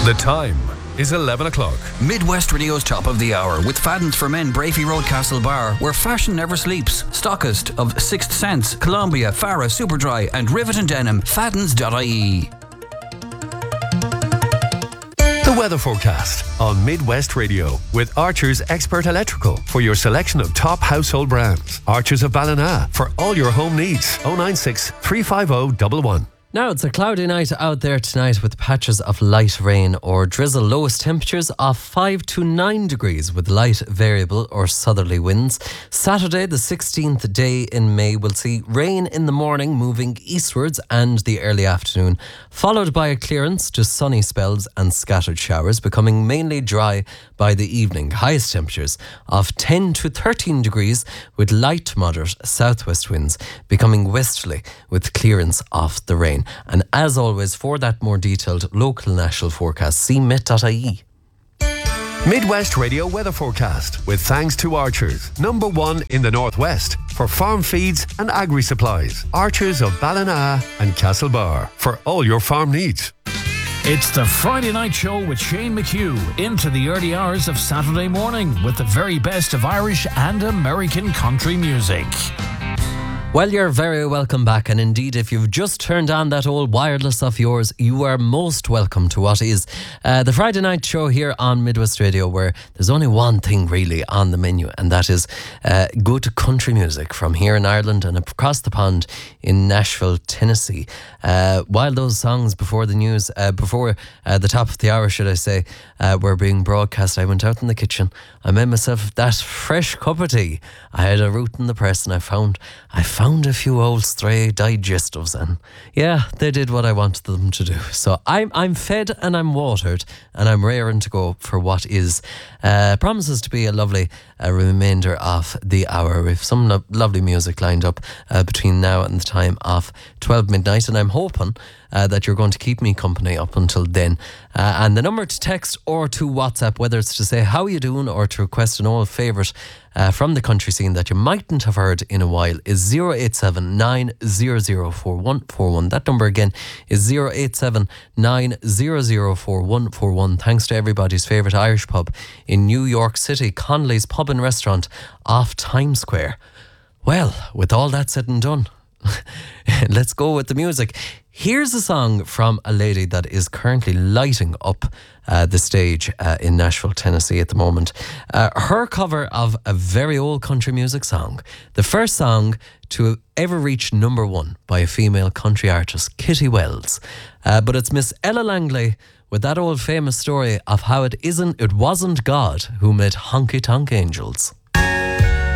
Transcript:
The time is 11 o'clock. Midwest Radio's Top of the Hour with Faddens for Men, Brafey Road, Castlebar, where fashion never sleeps. Stockist of Sixth Sense, Columbia, Farah, Superdry and Rivet and Denim. Faddens.ie. The weather forecast on Midwest Radio with Archer's Expert Electrical for your selection of top household brands. Archer's of Ballina for all your home needs. 096 350 111. Now, it's a cloudy night out there tonight with patches of light rain or drizzle. Lowest temperatures of 5 to 9 degrees with light variable or southerly winds. Saturday, the 16th day in May, will see rain in the morning moving eastwards and the early afternoon, followed by a clearance to sunny spells and scattered showers, becoming mainly dry by the evening. Highest temperatures of 10 to 13 degrees with light to moderate southwest winds, becoming westerly with clearance of the rain. And as always, for that more detailed local national forecast, see met.ie. Midwest Radio weather forecast with thanks to Archers, #1 in the Northwest for farm feeds and agri supplies. Archers of Ballina and Castlebar for all your farm needs. It's the Friday Night Show with Shane McHugh into the early hours of Saturday morning with the very best of Irish and American country music. Well, you're very welcome back, and indeed, if you've just turned on that old wireless of yours, you are most welcome to what is the Friday Night Show here on Midwest Radio, where there's only one thing really on the menu, and that is good country music from here in Ireland and across the pond in Nashville, Tennessee. While those songs before the news, before the top of the hour, should I say, were being broadcast, I went out in the kitchen. I made myself that fresh cup of tea. I had a root in the press, and I found a few old stray digestives, and yeah, they did what I wanted them to do. So I'm fed and I'm watered, and I'm raring to go for what is promises to be a lovely remainder of the hour. We've some lovely music lined up between now and the time of 12 midnight, and I'm hoping that you're going to keep me company up until then. And the number to text or to WhatsApp, whether it's to say how you doing or to request an old favourite from the country scene that you mightn't have heard in a while, is 087 900 4141. That number again is 087 900 4141. Thanks to everybody's favourite Irish pub in New York City, Connolly's Pub and Restaurant off Times Square. Well, with all that said and done, let's go with the music. Here's a song from a lady that is currently lighting up the stage in Nashville, Tennessee at the moment. Her cover of a very old country music song. The first song to ever reach #1 by a female country artist, Kitty Wells. But it's Miss Ella Langley with that old famous story of how it wasn't God who made honky-tonk angels.